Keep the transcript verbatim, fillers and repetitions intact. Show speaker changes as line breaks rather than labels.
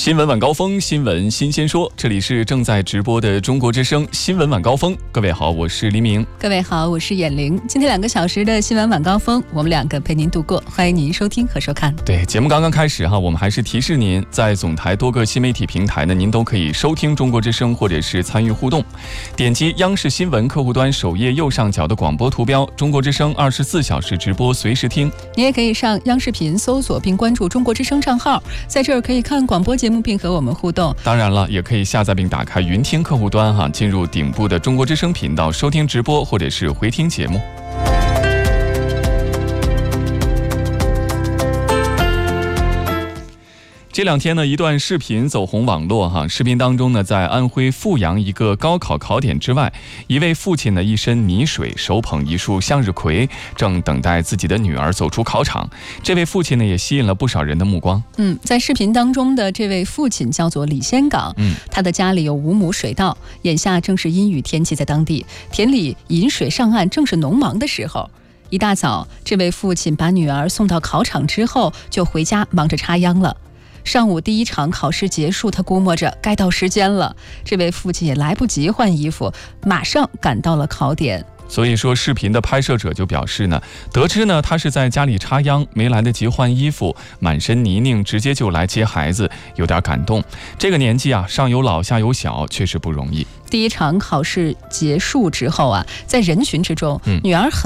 新闻晚高峰，新闻新鲜说，这里是正在直播的中国之声新闻晚高峰。各位好，我是黎明。
各位好，我是眼玲。今天两个小时的新闻晚高峰，我们两个陪您度过，欢迎您收听和收看。
对，节目刚刚开始哈，我们还是提示您，在总台多个新媒体平台呢，您都可以收听中国之声或者是参与互动。点击央视新闻客户端首页右上角的广播图标，中国之声二十四小时直播，随时听。
你也可以上央视频搜索并关注中国之声账号，在这儿可以看广播节目并和我们互动。
当然了，也可以下载并打开云听客户端哈，进入顶部的中国之声频道收听直播或者是回听节目。这两天呢，一段视频走红网络哈。视频当中呢，在安徽阜阳一个高考考点之外，一位父亲呢一身泥水，手捧一束向日葵，正等待自己的女儿走出考场。这位父亲呢，也吸引了不少人的目光。
嗯，在视频当中的这位父亲叫做李先岗，嗯，他的家里有五亩水稻，眼下正是阴雨天气，在当地田里引水上岸，正是农忙的时候。一大早，这位父亲把女儿送到考场之后，就回家忙着插秧了。上午第一场考试结束，他估摸着该到时间了，这位父亲也来不及换衣服，马上赶到了考点。
所以说，视频的拍摄者就表示呢，得知呢他是在家里插秧，没来得及换衣服，满身泥泞，直接就来接孩子，有点感动。这个年纪啊，上有老下有小，确实不容易。
第一场考试结束之后啊，在人群之中，嗯、女儿很